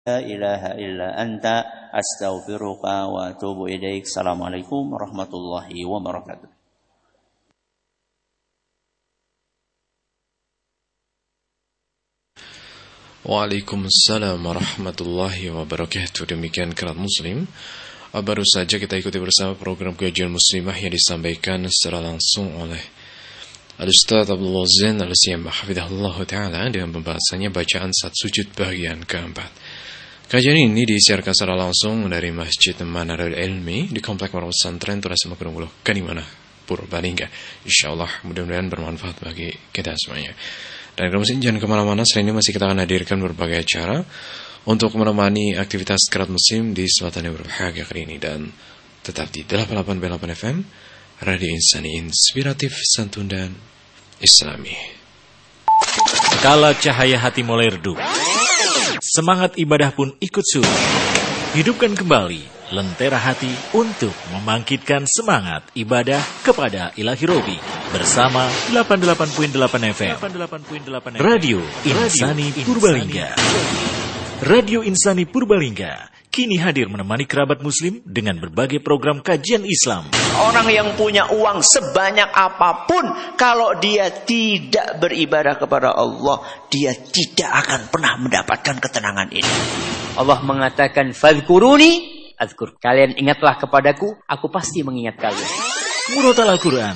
La ilaha illa anta astaghfiruka wa atubu ilaik. Assalamualaikum warahmatullahi wabarakatuh. Waalaikumsalam warahmatullahi wabarakatuh. Demikian Qiraat Muslim. Baru saja kita ikuti bersama program kajian muslimah yang disampaikan secara langsung oleh Al-Ustaz Abdullah Zain Al-Siyam hafizahullah ta'ala dengan pembahasannya bacaan saat sujud bagian keempat. Kajian ini disiarkan secara langsung dari Masjid Manarul Ilmi di Komplek Marwah Pesantren Turas Makrunguluh, Kanimana, Purbalingga. Insyaallah mudah-mudahan bermanfaat bagi kita semuanya. Dan kalau jangan kemana-mana, selain ini masih kita akan hadirkan berbagai acara untuk menemani aktivitas Qiraat Muslim di selatan yang berbahagia kali ini. Dan tetap di 88.8 FM Radio Insani, inspiratif, santun dan islami. Kala cahaya hati mulai redup, semangat ibadah pun ikut surut. Hidupkan kembali lentera hati untuk membangkitkan semangat ibadah kepada Ilahi Robi bersama 88.8 FM Radio Insani Purbalingga. Radio Insani Purbalingga kini hadir menemani kerabat muslim dengan berbagai program kajian Islam. Orang yang punya uang sebanyak apapun, kalau dia tidak beribadah kepada Allah, dia tidak akan pernah mendapatkan ketenangan ini. Allah mengatakan, "Fadhkuruni azkur." Kalian ingatlah kepadaku, aku pasti mengingat kalian. Murotal Al-Quran.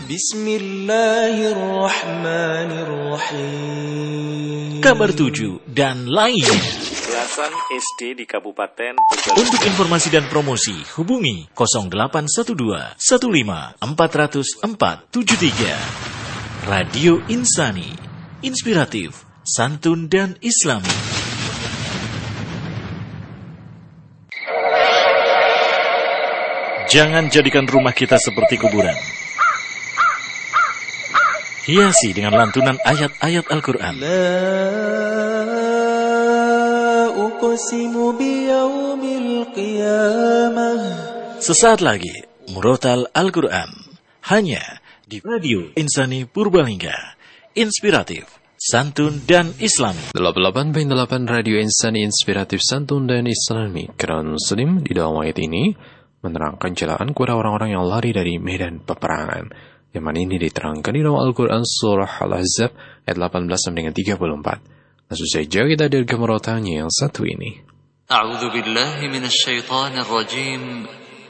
Bismillahirrahmanirrahim. Kabar 7 dan lainnya. Belasan SD di Kabupaten Untuk informasi dan promosi, hubungi 0812 15 400 473. Radio Insani, inspiratif, santun dan islami. Jangan jadikan rumah kita seperti kuburan. Hiasi dengan lantunan ayat-ayat Al-Quran. Sesaat lagi, Murotal Al-Quran. Hanya di Radio Insani Purbalingga. Inspiratif, santun dan islami. 88.8 Radio Insani, inspiratif, santun dan islami. Qiraat Muslim di dalam ayat ini menerangkan celaan kepada orang-orang yang lari dari medan peperangan. Yang mana ini diterangkan di dalam Al-Quran surah Al-Ahzab ayat 18-34. Langsung saja kita dari murotalnya yang satu ini. A'udzu billahi minasyaitonir rajim.